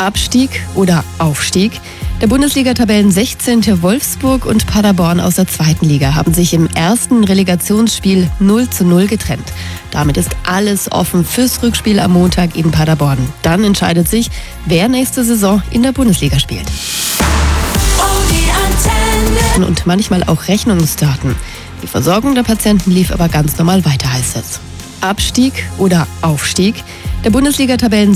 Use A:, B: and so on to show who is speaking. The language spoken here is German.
A: Abstieg oder Aufstieg? Der Bundesliga-Tabellen 16. Wolfsburg und Paderborn aus der 2. Liga haben sich im ersten Relegationsspiel 0:0 getrennt. Damit ist alles offen fürs Rückspiel am Montag in Paderborn. Dann entscheidet sich, wer nächste Saison in der Bundesliga spielt. Und manchmal auch Rechnungsdaten. Die Versorgung der Patienten lief aber ganz normal weiter, heißt es. Abstieg oder Aufstieg? Der Bundesliga-Tabellen